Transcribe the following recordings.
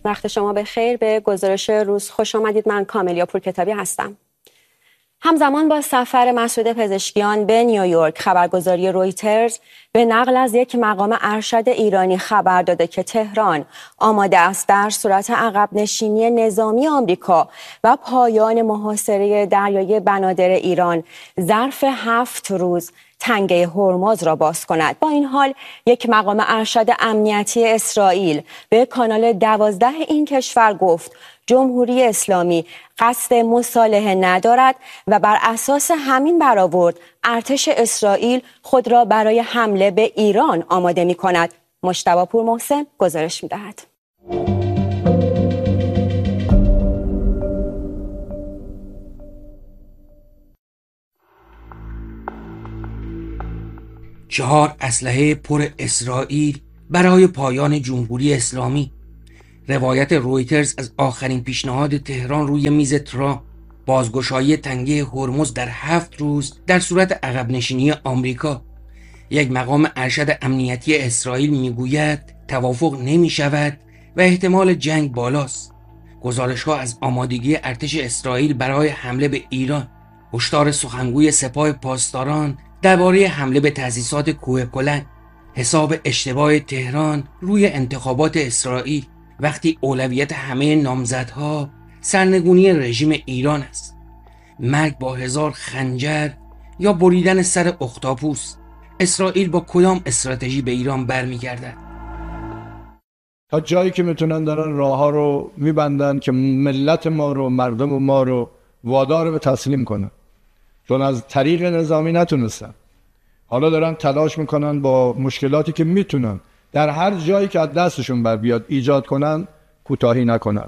وقت شما بخیر. به گزارش روز خوش آمدید. من کاملیا پورکتابی هستم. همزمان با سفر مسعود پزشکیان به نیویورک، خبرگزاری رویترز به نقل از یک مقام ارشد ایرانی خبر داده که تهران آماده است در صورت عقب نشینی نظامی آمریکا و پایان محاصره دریایی بنادر ایران ظرف 7 روز تنگه هرمز را باز کند. با این حال یک مقام ارشد امنیتی اسرائیل به کانال 12 این کشور گفت جمهوری اسلامی قصد مصالحه ندارد و بر اساس همین برآورد ارتش اسرائیل خود را برای حمله به ایران آماده می کند. مجتبی پورمحسن گزارش می دهد. 4 اسلحه پر اسرائیل برای پایان جمهوری اسلامی. روایت رویترز از آخرین پیشنهاد تهران روی میز ترامپ، بازگشایی تنگه هرمز در 7 روز در صورت عقب نشینی آمریکا. یک مقام ارشد امنیتی اسرائیل میگوید توافق نمی شود و احتمال جنگ بالاست. گزارش‌ها از آمادگی ارتش اسرائیل برای حمله به ایران. هشدار سخنگوی سپاه پاسداران درباره حمله به تأسیسات کوه کلنگ. حساب اشتباه تهران روی انتخابات اسرائیل وقتی اولویت همه نامزدها سرنگونی رژیم ایران است. مرگ با 1000 خنجر یا بریدن سر اختاپوس. اسرائیل با کدام استراتژی به ایران برمیگردد؟ تا جایی که میتونن دارن راه ها رو میبندن که ملت ما رو، مردم ما رو وادار به تسلیم کنن، چون از طریق نظامی نتونستن. حالا دارن تلاش میکنن با مشکلاتی که میتونن در هر جایی که از دستشون بر بیاد ایجاد کنن کوتاهی نکنن.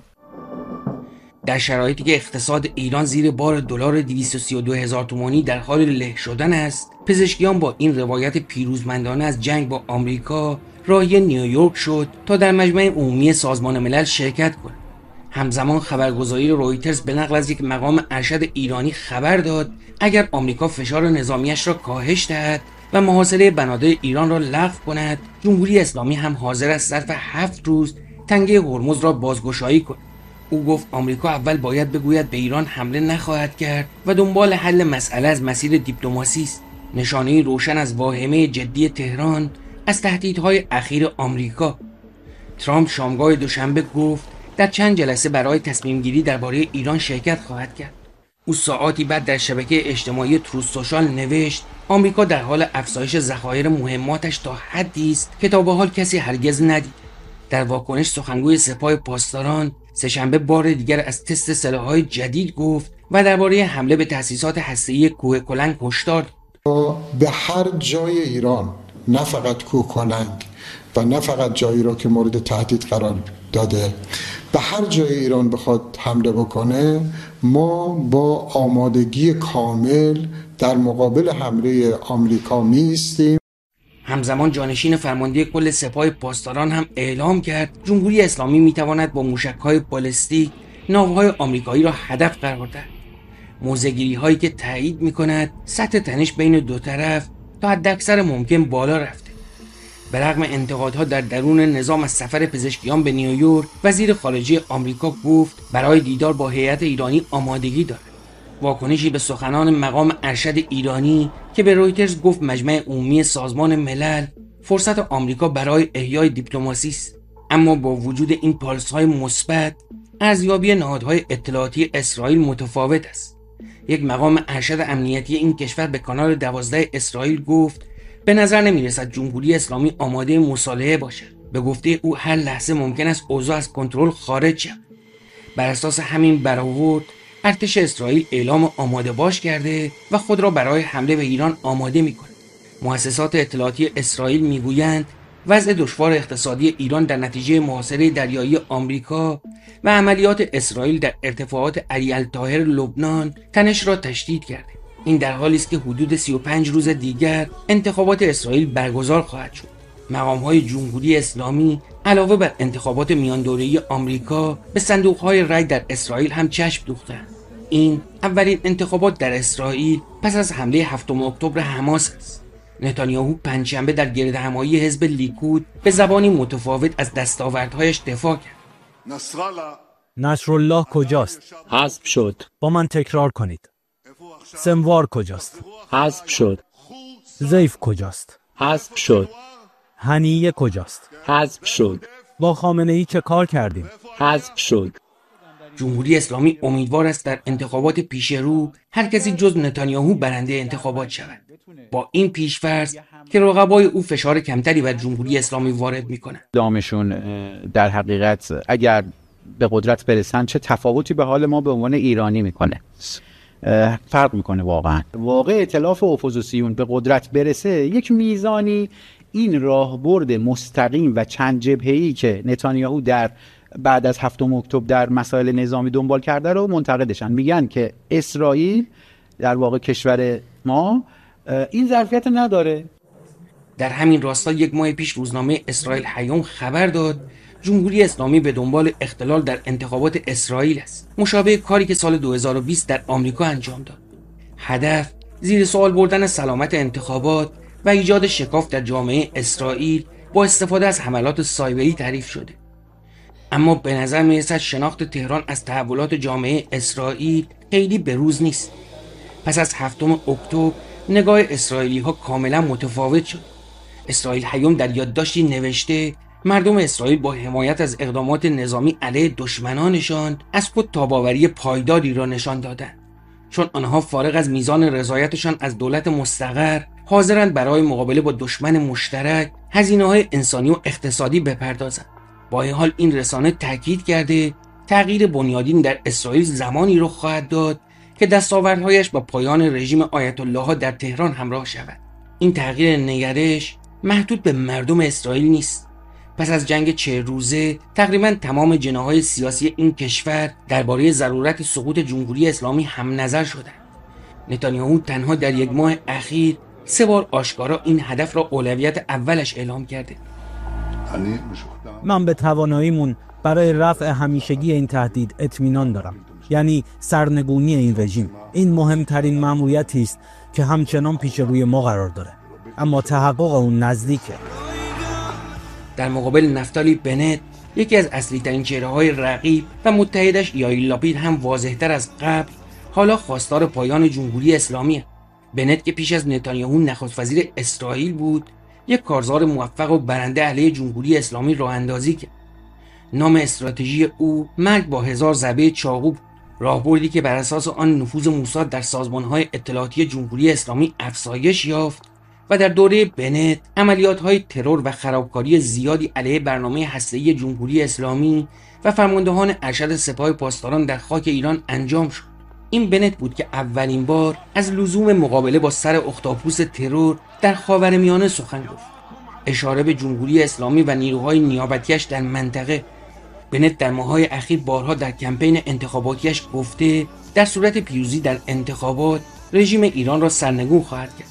در شرایطی که اقتصاد ایران زیر بار دلار 232,000 تومانی در حال له شدن است، پزشکیان با این روایت پیروزمندانه از جنگ با آمریکا راهی نیویورک شد تا در مجمع عمومی سازمان ملل شرکت کند. همزمان خبرگزاری رویترز به نقل از یک مقام ارشد ایرانی خبر داد اگر آمریکا فشار نظامیش را کاهش دهد و محاصره بنادر ایران را لغو کند، جمهوری اسلامی هم حاضر است ظرف 7 روز تنگه هرمز را بازگشایی کند. او گفت آمریکا اول باید بگوید به ایران حمله نخواهد کرد و دنبال حل مسئله از مسیر دیپلماسی است. نشانه روشن از واهمه جدی تهران از تهدیدهای اخیر آمریکا. ترامپ شامگاه دوشنبه گفت در چند جلسه برای تصمیم گیری درباره ایران شرکت خواهد کرد. او ساعاتی بعد در شبکه اجتماعی تروث سوشال نوشت آمریکا در حال افزایش ذخایر مهماتش تا حدی است که تا به حال کسی هرگز ندید. در واکنش سخنگوی سپاه پاسداران سه‌شنبه بار دیگر از تست سلاح‌های جدید گفت و درباره حمله به تأسیسات هسته‌ای کوه کلنگ هشدار داد. به هر جای ایران، نه فقط کوه کلنگ و نه فقط جایی را که مورد تهدید قرار داده، به هر جای ایران بخواد حمله بکنه، ما با آمادگی کامل در مقابل حمله آمریکا می‌ایستیم. همزمان جانشین فرمانده کل سپاه پاسداران هم اعلام کرد جمهوری اسلامی میتواند با موشک‌های بالستیک ناوهای آمریکایی را هدف قرار دهد. موضع‌گیری هایی که تایید میکند سطح تنش بین دو طرف تا حداکثر ممکن بالا رفته. به رغم انتقادها در درون نظام از سفر پزشکیان به نیویورک، وزیر خارجه آمریکا گفت برای دیدار با هیئت ایرانی آمادگی دارد. واکنشی به سخنان مقام ارشد ایرانی که به رویترز گفت مجمع عمومی سازمان ملل فرصت آمریکا برای احیای دیپلماسی است، اما با وجود این پالس‌های مثبت ارزیابی نهادهای اطلاعاتی اسرائیل متفاوت است. یک مقام ارشد امنیتی این کشور به کانال 12 اسرائیل گفت به نظر نمی‌رسد جمهوری اسلامی آماده مصالحه باشد. به گفته او هر لحظه ممکن است اوضاع از کنترل خارج شود. بر اساس همین برآورد ارتش اسرائیل اعلام آماده باش کرده و خود را برای حمله به ایران آماده می‌کند. مؤسسات اطلاعاتی اسرائیل می‌گویند وضع دشوار اقتصادی ایران در نتیجه محاصره دریایی آمریکا و عملیات اسرائیل در ارتفاعات علی الطاهر لبنان تنش را تشدید کرده. این در حالی است که حدود 35 روز دیگر انتخابات اسرائیل برگزار خواهد شد. مقام‌های جمهوری اسلامی علاوه بر انتخابات میان دوره‌ای آمریکا به صندوق‌های رای در اسرائیل هم چشم دوختند. این اولین انتخابات در اسرائیل پس از حمله 7 اکتبر حماس است. نتانیاهو پنجشنبه در گردهمایی حزب لیکود به زبانی متفاوت از دستاوردهایش دفاع کرد. نصرالله کجاست؟ حذف شد. با من تکرار کنید. سموار کجاست؟ حذف شد. زیف کجاست؟ حذف شد. هنیه کجاست؟ حذف شد. با خامنه‌ای چه کار کردیم؟ حذف شد. جمهوری اسلامی امیدوار است در انتخابات پیش رو هر کسی جز نتانیاهو برنده انتخابات شود. با این پیش‌فرض که رقبای او فشار کمتری بر جمهوری اسلامی وارد می‌کنند. دامشون در حقیقت اگر به قدرت برسن چه تفاوتی به حال ما به عنوان ایرانی میکنه؟ فرق میکنه واقعا. واقع ائتلاف اپوزیسیون به قدرت برسه یک میزانی این راهبرد مستقیم و چند جبهه‌ای که نتانیاهو در بعد از 7 اکتبر در مسائل نظامی دنبال کرده رو منتقدشن. میگن که اسرائیل در واقع کشور ما این ظرفیت نداره. در همین راستا یک ماه پیش روزنامه اسرائیل هیوم خبر داد جمهوری اسلامی به دنبال اختلال در انتخابات اسرائیل است، مشابه کاری که سال 2020 در آمریکا انجام داد. هدف زیر سوال بردن سلامت انتخابات و ایجاد شکاف در جامعه اسرائیل با استفاده از حملات سایبری تعریف شده. اما به نظر میرسد شناخت تهران از تحولات جامعه اسرائیل خیلی بروز نیست. پس از 7 اکتبر نگاه اسرائیلی ها کاملا متفاوت شد. اسرائیل هیوم در یادداشتی نوشته مردم اسرائیل با حمایت از اقدامات نظامی علیه دشمنانشان از خود تاباوری پایداری را نشان دادند، چون آنها فارغ از میزان رضایتشان از دولت مستقر حاضرند برای مقابله با دشمن مشترک هزینه‌های انسانی و اقتصادی بپردازند. با این حال این رسانه تاکید کرده تغییر بنیادین در اسرائیل زمانی رخ خواهد داد که دستاوردهایش با پایان رژیم آیت الله ها در تهران همراه شود. این تغییر نگرش محدود به مردم اسرائیل نیست. پس از جنگ 40 روزه تقریبا تمام جناح‌های سیاسی این کشور درباره ضرورت سقوط جمهوری اسلامی هم نظر شدند. نتانیاهو تنها در یک ماه اخیر 3 بار آشکارا این هدف را اولویت اولش اعلام کرده. من به تواناییمون برای رفع همیشگی این تهدید اطمینان دارم. یعنی سرنگونی این رژیم. این مهمترین مأموریتی است که همچنان پیش روی ما قرار داره. اما تحقق اون نزدیکه. در مقابل نفتالی بنت، یکی از اصلی ترین چهره‌های رقیب و متحدش یائیر لاپید هم واضح‌تر از قبل حالا خواستار پایان جمهوری اسلامی است. بنت که پیش از نتانیاهو نخست وزیر اسرائیل بود، یک کارزار موفق و برنده علیه جمهوری اسلامی راه اندازی کرد. نام استراتژی او مرگ با 1000 ضربه چاقو، راهبردی که بر اساس آن نفوذ موساد در سازمان‌های اطلاعاتی جمهوری اسلامی افزایش یافت و در دوره بنت عملیات‌های ترور و خرابکاری زیادی علیه برنامه هسته‌ای جمهوری اسلامی و فرماندهان ارشد سپاه پاسداران در خاک ایران انجام شد. این بنت بود که اولین بار از لزوم مقابله با سر اختاپوس ترور در خاورمیانه سخن گفت. اشاره به جمهوری اسلامی و نیروهای نیابتیش در منطقه. بنت در ماه‌های اخیر بارها در کمپین انتخاباتیش گفته در صورت پیروزی در انتخابات رژیم ایران را سرنگون خواهد کرد.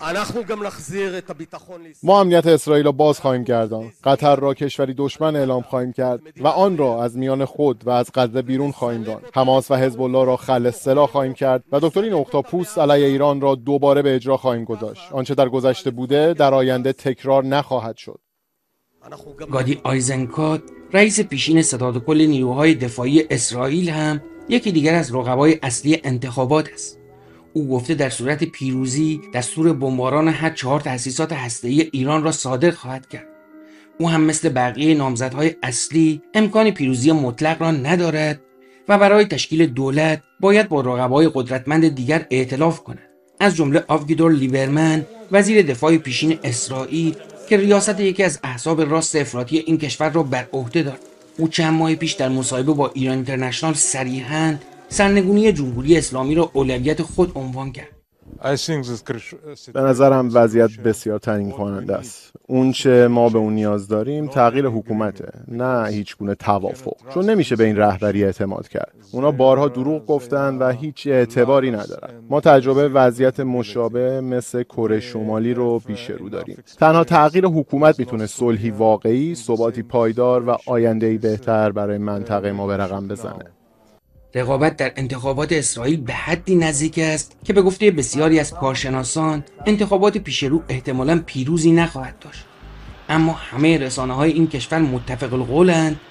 ما امنیت اسرائیل را باز خواهیم گرداند. قطر را کشوری دشمن اعلام خواهیم کرد و آن را از میان خود و از غزه بیرون خواهیم راند. حماس و حزب الله را خلع سلاح خواهیم کرد و دکترین اختاپوس علیه ایران را دوباره به اجرا خواهیم گذاشت. آنچه در گذشته بوده در آینده تکرار نخواهد شد. گادی آیزنکوت، رئیس پیشین ستاد کل نیروهای دفاعی اسرائیل هم یکی دیگر از رقبای اصلی انتخابات است. او گفته در صورت پیروزی دستور بمباران هر 4 تأسیسات هسته‌ای ایران را صادر خواهد کرد. او هم مثل بقیه نامزدهای اصلی امکان پیروزی مطلق را ندارد و برای تشکیل دولت باید با رقبای قدرتمند دیگر ائتلاف کند، از جمله آوگدور لیبرمن، وزیر دفاع پیشین اسرائیل که ریاست یکی از احزاب راست افراطی این کشور را بر عهده دارد. او چند ماه پیش در مصاحبه با ایران اینترنشنال صریحاً سرنگونی جمهوری اسلامی را اولویت خود عنوان کرد. به نظرم وضعیت بسیار تعیین کننده است. اون چه ما به اون نیاز داریم تغییر حکومته، نه هیچ گونه توافق. چون نمیشه به این رهبری اعتماد کرد. اونا بارها دروغ گفتن و هیچ اعتباری ندارن. ما تجربه وضعیت مشابه مثل کره شمالی رو پیش رو داریم. تنها تغییر حکومت میتونه صلحی واقعی، ثباتی پایدار و آینده‌ای بهتر برای منطقه ما به رقم بزنه. رقابت در انتخابات اسرائیل به حدی نزدیک است که به گفته بسیاری از کارشناسان انتخابات پیشرو احتمالاً پیروزی نخواهد داشت. اما همه رسانه‌های این کشور متفق القولند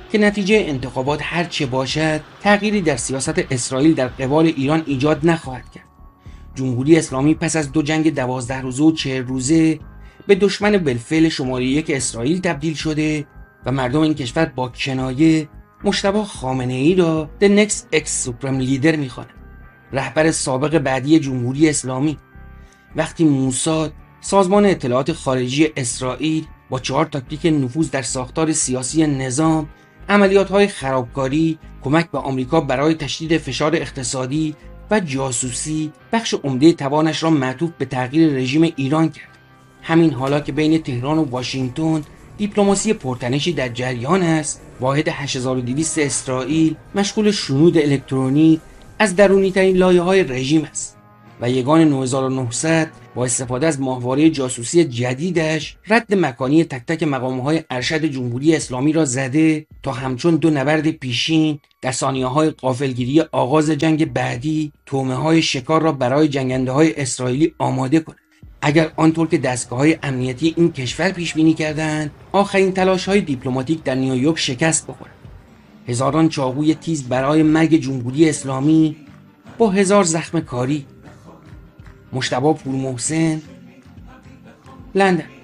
که نتیجه انتخابات هر چه باشد تغییری در سیاست اسرائیل در قبال ایران ایجاد نخواهد کرد. جمهوری اسلامی پس از 2 جنگ 12 روزه و 40 روزه به دشمن بالفعل شماره 1 اسرائیل تبدیل شده و مردم این کشور با کنایه مجتبی خامنه‌ای را The Next Ex Supreme Leader می‌خوانند، رهبر سابق بعدی جمهوری اسلامی. وقتی موساد، سازمان اطلاعات خارجی اسرائیل، با 4 تاکتیک نفوذ در ساختار سیاسی نظام، عملیات‌های خرابکاری، کمک به آمریکا برای تشدید فشار اقتصادی و جاسوسی بخش عمده توانش را معطوف به تغییر رژیم ایران کرد. همین حالا که بین تهران و واشنگتن دیپلماسی پرتنشی در جریان است، واحد 8200 اسرائیل مشغول شنود الکترونیک از درونی‌ترین لایه‌های رژیم است و یگان 9900 با استفاده از ماهواره جاسوسی جدیدش رد مکانی تک تک مقام‌های ارشد جمهوری اسلامی را زده تا همچون 2 نبرد پیشین در ثانیه‌های غافلگیری آغاز جنگ بعدی تومه‌های شکار را برای جنگنده‌های اسرائیلی آماده کند. اگر آنطور که دستگاه‌های امنیتی این کشور پیش بینی کردند آخرین تلاش‌های دیپلماتیک در نیویورک شکست بخورد، هزاران چاقوی تیز برای مرگ جمهوری اسلامی با 1000 زخم کاری. مجتبی پورمحسن، لندن.